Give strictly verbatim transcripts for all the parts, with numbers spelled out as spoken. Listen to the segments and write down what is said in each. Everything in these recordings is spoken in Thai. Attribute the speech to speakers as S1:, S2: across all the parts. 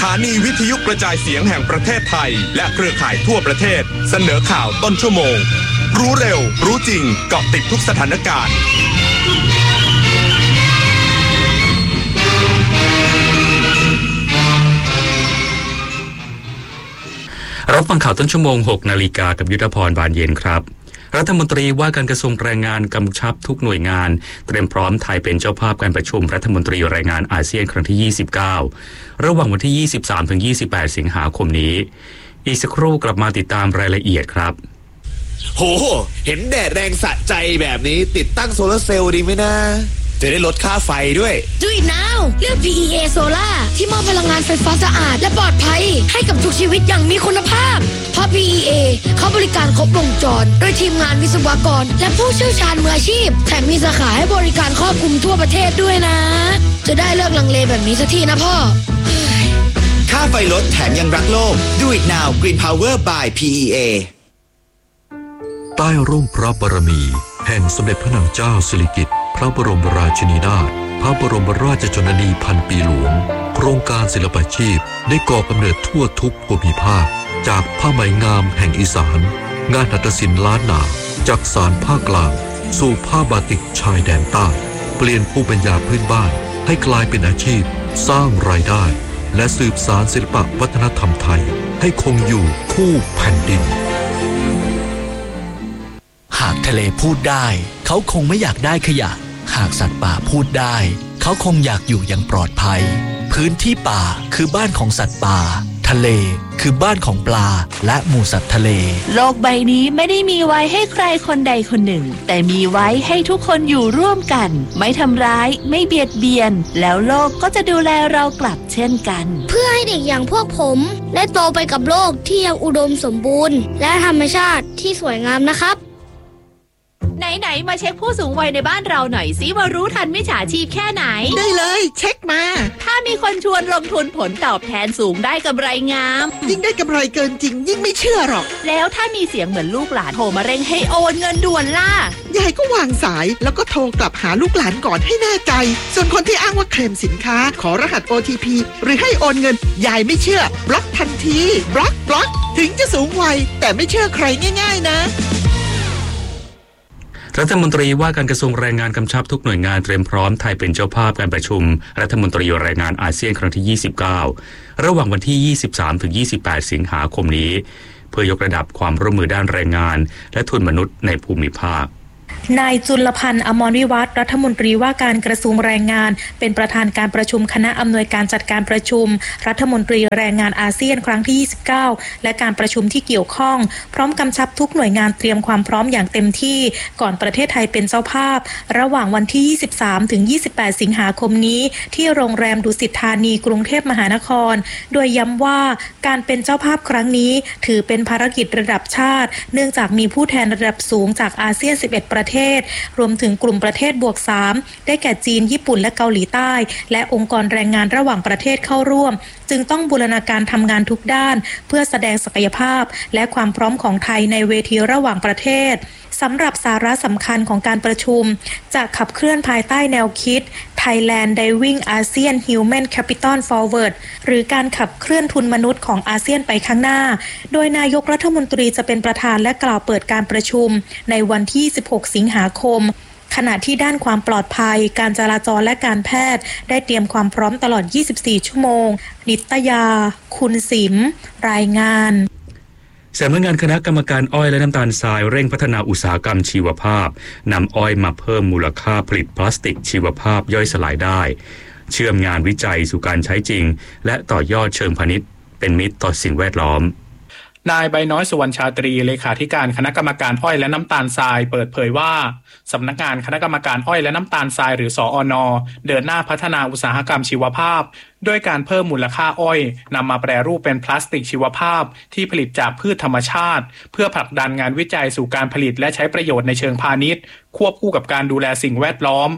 S1: านีวิทยุกระจายเสียงแห่งประเทศไทยและเครือข่ายทั่วประเทศเสนอข่าวต้นชั่วโมงรู้เร็วรู้จริงเกาะติดทุกสถานการณ์
S2: รับฟังข่าวต้นชั่วโมง หกนาฬิกากับยุทธพรบานเย็นครับรัฐมนตรีว่าการกระทรวงแรงงานกำชับทุกหน่วยงานเตรียมพร้อมไทยเป็นเจ้าภาพการประชุมรัฐมนตรีแรงงานอาเซียนครั้งที่ยี่สิบเก้าระหว่างวันที่ ยี่สิบสามถึงยี่สิบแปด สิงหาคมนี้อีกสักครู่กลับมาติดตามรายละเอียดครับ
S3: โหเห็นแดดแรงสะใจแบบนี้ติดตั้งโซลาร์เซลล์ดีไหมนะจะได้ลดค่าไฟด้วย
S4: Do it now เลือก พี อี เอ Solar ที่มอบพลังงานไฟฟ้าสะอาดและปลอดภัยให้กับทุกชีวิตอย่างมีคุณภาพเพราะ พี อี เอ เขาบริการครบวงจรโดยทีมงานวิศวกรและผู้เชี่ยวชาญมืออาชีพแถมมีสาขาให้บริการครอบคลุมทั่วประเทศด้วยนะจะได้เลิกลังเลแบบนี้สักทีนะพ่อ
S3: ค่าไฟลดแถมยังรักโลก Do it now Green Power by พี อี เอ
S5: ใต้ร่มพระบารมีแห่งสมเด็จพระนางเจ้าสิริกิติ์พระบรมราชินีนาถพระบรมราชชนนีพันปีหลวงโครงการศิลปาชีพได้ก่อกำเนิดทั่วทุกภูมิภาคจากผ้าไหมงามแห่งอีสานงานหัตถศิลป์ล้านนาจากสานภาคกลางสู่ผ้าบาติกชายแดนใต้เปลี่ยนภูมิปัญญาพื้นบ้านให้กลายเป็นอาชีพสร้างรายได้และสืบสานศิลปวัฒนธรรมไทยให้คงอยู่คู่แผ่นดิน
S6: หากทะเลพูดได้เขาคงไม่อยากได้ขยะหากสัตว์ป่าพูดได้เขาคงอยากอยู่อย่างปลอดภัยพื้นที่ป่าคือบ้านของสัตว์ป่าทะเลคือบ้านของปลาและหมู่สัตว์ทะเล
S7: โลกใบนี้ไม่ได้มีไว้ให้ใครคนใดคนหนึ่งแต่มีไว้ให้ทุกคนอยู่ร่วมกันไม่ทำร้ายไม่เบียดเบียนแล้วโลกก็จะดูแลเรากลับเช่นกัน
S4: เพื่อให้เด็กอย่างพวกผมได้โตไปกับโลกที่ยังอุดมสมบูรณ์และธรรมชาติที่สวยงามนะครับ
S7: ไหนๆมาเช็คผู้สูงวัยในบ้านเราหน่อยสิว่ารู้ทันมิจฉาชีพแค่ไหน
S8: ได้เลยเช็คมา
S7: ถ้ามีคนชวนลงทุนผลตอบแทนสูงได้กำไรงาม
S8: ยิ่งได้กำไรเกินจริงยิ่งไม่เชื่อหรอก
S7: แล้วถ้ามีเสียงเหมือนลูกหลานโทรมาเร่งให้โอนเงินด่วนล่ะ
S8: ยายก็วางสายแล้วก็โทรกลับหาลูกหลานก่อนให้แน่ใจส่วนคนที่อ้างว่าเคลมสินค้าขอรหัส โอ ที พี หรือให้โอนเงินยายไม่เชื่อบล็อกทันทีบล็อกบล็อกถึงจะสูงวัยแต่ไม่เชื่อใครง่ายๆนะ
S2: รัฐมนตรีว่าการกระทรวงแรงงานกำชับทุกหน่วยงานเตรียมพร้อมไทยเป็นเจ้าภาพการประชุมรัฐมนตรีแรงงานอาเซียนครั้งที่ยี่สิบเก้าระหว่างวันที่ยี่สิบสามถึงยี่สิบแปดสิงหาคมนี้เพื่อยกระดับความร่วมมือด้านแรงงานและทุนมนุษย์ในภูมิภาคน
S9: ายจุลพันธ์อมรวิวัฒน์รัฐมนตรีว่าการกระทรวงแรงงานเป็นประธานการประชุมคณะอำนวยการจัดการประชุมรัฐมนตรีแรงงานอาเซียนครั้งที่ยี่สิบเก้าและการประชุมที่เกี่ยวข้องพร้อมกำชับทุกหน่วยงานเตรียมความพร้อมอย่างเต็มที่ก่อนประเทศไทยเป็นเจ้าภาพระหว่างวันที่ยี่สิบสามถึงยี่สิบแปดสิงหาคมนี้ที่โรงแรมดุสิตธานีกรุงเทพมหานครโดยย้ำว่าการเป็นเจ้าภาพครั้งนี้ถือเป็นภารกิจระดับชาติเนื่องจากมีผู้แทนระดับสูงจากอาเซียนสิบเอ็ดประเทศรวมถึงกลุ่มประเทศบวกสามได้แก่จีนญี่ปุ่นและเกาหลีใต้และองค์กรแรงงานระหว่างประเทศเข้าร่วมจึงต้องบูรณาการทำงานทุกด้านเพื่อแสดงศักยภาพและความพร้อมของไทยในเวทีระหว่างประเทศสำหรับสาระสำคัญของการประชุมจะขับเคลื่อนภายใต้แนวคิด Thailand Driving ASEAN Human Capital Forward หรือการขับเคลื่อนทุนมนุษย์ของอาเซียนไปข้างหน้าโดยนายกรัฐมนตรีจะเป็นประธานและกล่าวเปิดการประชุมในวันที่สิบหกสิงหาคมขณะที่ด้านความปลอดภัยการจราจรและการแพทย์ได้เตรียมความพร้อมตลอดยี่สิบสี่ชั่วโมงนิตยาคุณสิมรายงาน
S2: สำนักงานคณะกรรมการอ้อยและน้ำตาลทรายเร่งพัฒนาอุตสาหกรรมชีวภาพนำอ้อยมาเพิ่มมูลค่าผลิตพลาสติกชีวภาพย่อยสลายได้เชื่อมงานวิจัยสู่การใช้จริงและต่อยอดเชิงพาณิชย์เป็นมิตรต่อสิ่งแวดล้อม
S10: นายใบน้อยสุวรรณชาตรีเลขาธิการคณะกรรมการอ้อยและน้ำตาลทรายเปิดเผยว่าสำนักงานคณะกรรมการอ้อยและน้ำตาลทรายหรือสอน.เดินหน้าพัฒนาอุตสาหกรรมชีวภาพด้วยการเพิ่มมูลค่าอ้อยนำมาแปรรูปเป็นพลาสติกชีวภาพที่ผลิตจากพืชธรรมชาติเพื่อผลักดันงานวิจัยสู่การผลิตและใช้ประโยชน์ในเชิงพาณิชย์ควบคู่กับการดูแลสิ่งแวดล้อม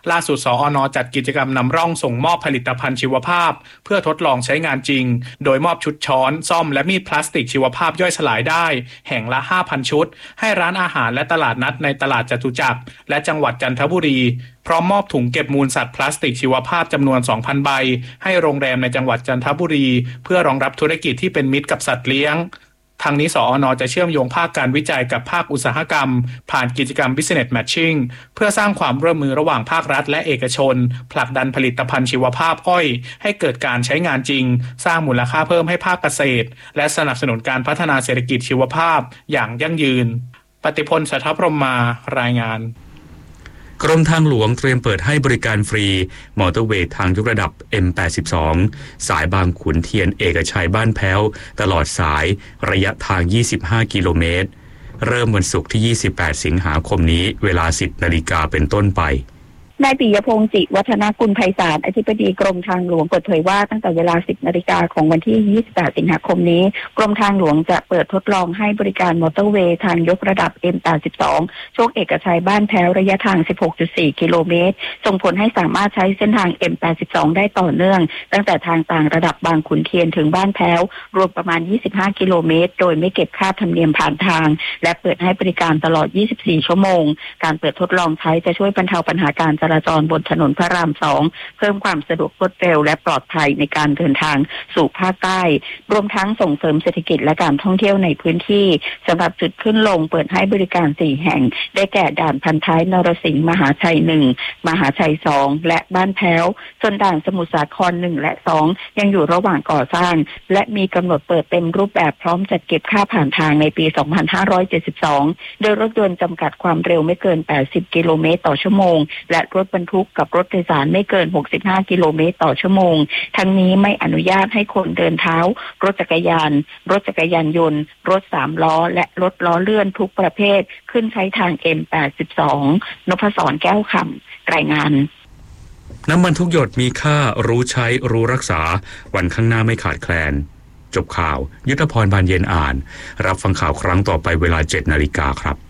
S10: ล่าสุดสอน.จัดกิจกรรมนำร่องส่งมอบผลิตภัณฑ์ชีวภาพเพื่อทดลองใช้งานจริงโดยมอบชุดช้อนซ่อมและมีดพลาสติกชีวภาพย่อยสลายได้แห่งละ ห้าพัน ชุดให้ร้านอาหารและตลาดนัดในตลาดจตุจักรและจังหวัดจันทบุรีพร้อมมอบถุงเก็บมูลสัตว์พลาสติกชีวภาพจำนวน สองพัน ใบให้โรงแรมในจังหวัดจันทบุรีเพื่อรองรับธุรกิจที่เป็นมิตรกับสัตว์เลี้ยงทางนี้สอน.จะเชื่อมโยงภาคการวิจัยกับภาคอุตสาหกรรมผ่านกิจกรรม Business Matching เพื่อสร้างความร่วมมือระหว่างภาครัฐและเอกชนผลักดันผลิตภัณฑ์ชีวภาพอ้อยให้เกิดการใช้งานจริงสร้างมูลค่าเพิ่มให้ภาคเกษตรและสนับสนุนการพัฒนาเศรษฐกิจชีวภาพอย่างยั่งยืนปฏิพล สัทธพรหมารายงาน
S2: กรมทางหลวงเตรียมเปิดให้บริการฟรีมอเตอร์เวย์ทางยกระดับ เอ็ม แปดสิบสอง สายบางขุนเทียนเอกชัยบ้านแพ้วตลอดสายระยะทางยี่สิบห้ากิโลเมตรเริ่มวันศุกร์ที่ยี่สิบแปดสิงหาคมนี้เวลา สิบนาฬิกาเป็นต้นไป
S11: นายปิยพงษ์จิวัฒนกุลไพศาลอธิบดีกรมทางหลวงเปิดเผยว่าตั้งแต่เวลา สิบนาฬิกาของวันที่ยี่สิบแปดสิงหาคมนี้กรมทางหลวงจะเปิดทดลองให้บริการมอเตอร์เวย์ทางยกระดับ เอ็ม แปดสิบสอง ช่วงเอกชัยบ้านแพ้วระยะทาง สิบหกจุดสี่ กิโลเมตรส่งผลให้สามารถใช้เส้นทาง เอ็ม แปดสิบสอง ได้ต่อเนื่องตั้งแต่ทางต่างระดับบางขุนเทียนถึงบ้านแพ้วรวมประมาณยี่สิบห้ากิโลเมตรโดยไม่เก็บค่าธรรมเนียมผ่านทางและเปิดให้บริการตลอดยี่สิบสี่ชั่วโมงการเปิดทดลองใช้จะช่วยบรรเทาปัญหาการจราจรบนถนนพระรามสองเพิ่มความสะดวกรวดเร็วและปลอดภัยในการเดินทางสู่ภาคใต้รวมทั้งส่งเสริมเศรษฐกิจและการท่องเที่ยวในพื้นที่สำหรับจุดขึ้นลงเปิดให้บริการสี่แห่งได้แก่ด่านพันท้ายนรสิงห์มหาชัยหนึ่งมหาชัยสองและบ้านแพ้วส่วนด่านสมุทรสาครหนึ่งและสองยังอยู่ระหว่างก่อสร้างและมีกำหนดเปิดเต็มรูปแบบพร้อมจัดเก็บค่าผ่านทางในปีสองพันห้าร้อยเจ็ดสิบสองโดยรถยนต์จำกัดความเร็วไม่เกินแปดสิบกิโลเมตรต่อชั่วโมงและรถบรรทุกกับรถโดยสารไม่เกินหกสิบห้ากิโลเมตรต่อชั่วโมงทั้งนี้ไม่อนุญาตให้คนเดินเท้ารถจักรยานรถจักรยานยนต์รถสามล้อและรถล้อเลื่อนทุกประเภทขึ้นใช้ทาง เอ็ม แปดสิบสอง นพศรแก้วคำรายงาน
S2: น้ำมันทุกหยดมีค่ารู้ใช้รู้รักษาวันข้างหน้าไม่ขาดแคลนจบข่าวยุทธพรบานเย็นอ่านรับฟังข่าวครั้งต่อไปเวลา เจ็ดนาฬิกาครับ